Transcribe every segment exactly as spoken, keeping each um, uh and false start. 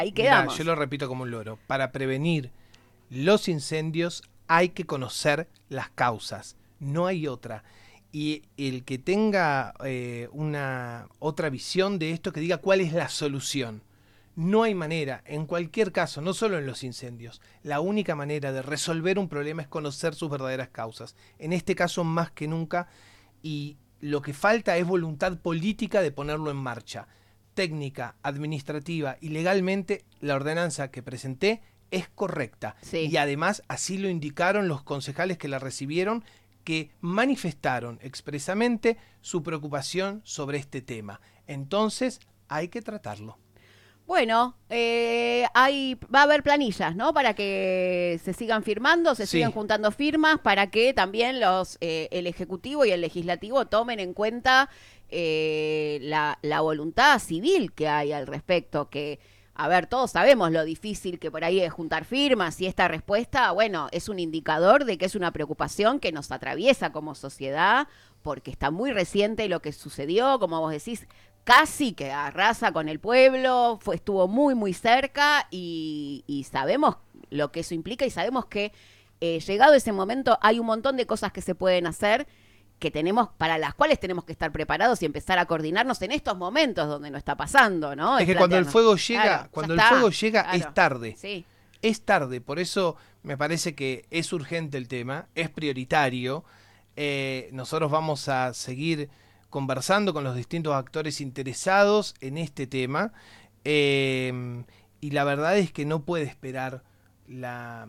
ahí Mirá, quedamos. yo lo repito como un loro. Para prevenir los incendios hay que conocer las causas. No hay otra. Y el que tenga eh, una otra visión de esto, que diga cuál es la solución. No hay manera, en cualquier caso, no solo en los incendios, la única manera de resolver un problema es conocer sus verdaderas causas. En este caso más que nunca, y lo que falta es voluntad política de ponerlo en marcha. Técnica, administrativa y legalmente la ordenanza que presenté es correcta. Sí. Y además así lo indicaron los concejales que la recibieron, que manifestaron expresamente su preocupación sobre este tema. Entonces hay que tratarlo. Bueno, eh, hay, va a haber planillas, ¿no? Para que se sigan firmando, se Sí. sigan juntando firmas, para que también los eh, el Ejecutivo y el Legislativo tomen en cuenta eh, la, la voluntad civil que hay al respecto, que, a ver, todos sabemos lo difícil que por ahí es juntar firmas, y esta respuesta, bueno, es un indicador de que es una preocupación que nos atraviesa como sociedad, porque está muy reciente lo que sucedió, como vos decís, casi que arrasa con el pueblo, fue, estuvo muy, muy cerca, y, y sabemos lo que eso implica, y sabemos que eh, llegado ese momento hay un montón de cosas que se pueden hacer, que tenemos, para las cuales tenemos que estar preparados y empezar a coordinarnos en estos momentos donde no está pasando, ¿no? Es que cuando el fuego llega, claro, cuando el está, fuego llega claro, es tarde. Sí. Es tarde, por eso me parece que es urgente el tema, es prioritario. Eh, nosotros vamos a seguir conversando con los distintos actores interesados en este tema, eh, y la verdad es que no puede esperar la,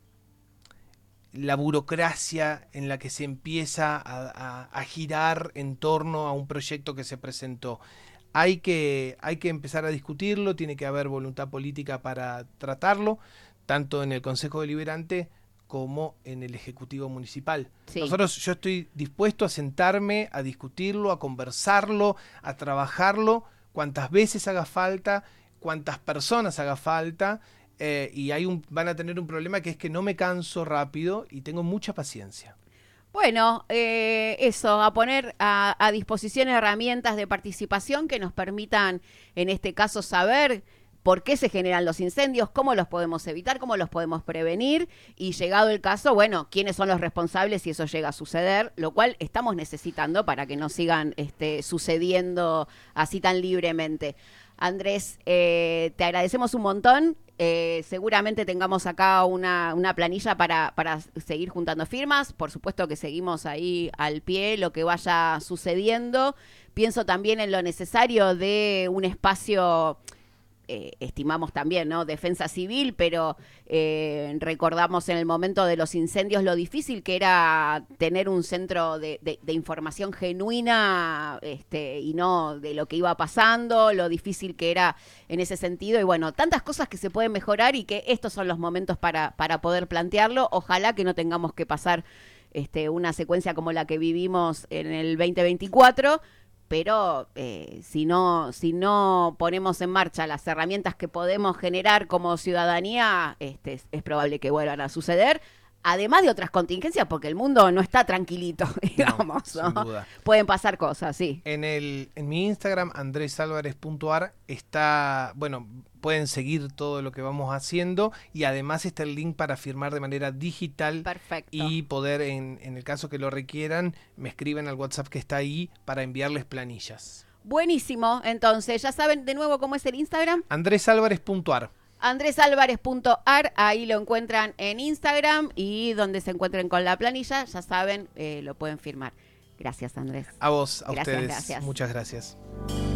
la burocracia en la que se empieza a, a, a girar en torno a un proyecto que se presentó. Hay que, hay que empezar a discutirlo, tiene que haber voluntad política para tratarlo, tanto en el Consejo Deliberante como en el Ejecutivo Municipal. Sí. Nosotros, yo estoy dispuesto a sentarme, a discutirlo, a conversarlo, a trabajarlo, cuantas veces haga falta, cuantas personas haga falta, eh, y hay un, van a tener un problema que es que no me canso rápido y tengo mucha paciencia. Bueno, eh, eso, a poner a, a disposición herramientas de participación que nos permitan, en este caso, saber por qué se generan los incendios, cómo los podemos evitar, cómo los podemos prevenir, y llegado el caso, bueno, quiénes son los responsables si eso llega a suceder, lo cual estamos necesitando para que no sigan este, sucediendo así tan libremente. Andrés, eh, te agradecemos un montón. Eh, seguramente tengamos acá una, una planilla para, para seguir juntando firmas. Por supuesto que seguimos ahí al pie lo que vaya sucediendo. Pienso también en lo necesario de un espacio, eh, estimamos también, ¿no? Defensa civil, pero eh, recordamos en el momento de los incendios lo difícil que era tener un centro de, de, de información genuina, este, y no de lo que iba pasando, lo difícil que era en ese sentido, y bueno, tantas cosas que se pueden mejorar y que estos son los momentos para, para poder plantearlo. Ojalá que no tengamos que pasar este, una secuencia como la que vivimos en el veinte veinticuatro, pero eh, si no si no ponemos en marcha las herramientas que podemos generar como ciudadanía, este, es, es probable que vuelvan a suceder, además de otras contingencias, porque el mundo no está tranquilito, digamos, No, ¿no? sin duda. Pueden pasar cosas, sí. En el en mi Instagram, andres alvarez punto ar, está, bueno, pueden seguir todo lo que vamos haciendo, y además está el link para firmar de manera digital. Perfecto. Y poder, en, en el caso que lo requieran, me escriben al WhatsApp que está ahí para enviarles planillas. Buenísimo, entonces, ya saben de nuevo cómo es el Instagram. andres alvarez punto ar. andres alvarez punto ar, ahí lo encuentran en Instagram, y donde se encuentren con la planilla, ya saben, eh, lo pueden firmar. Gracias, Andrés. A vos, a Gracias, ustedes. gracias. Muchas gracias.